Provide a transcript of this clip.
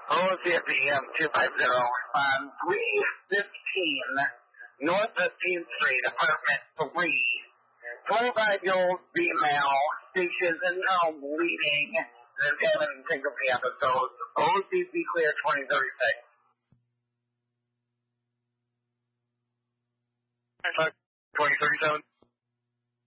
OCFEM 250, respond 315 North 15th Street, apartment 3. 25-year-old female, stitches and bleeding. Is having syncope episodes. OCC clear 2036. 2037.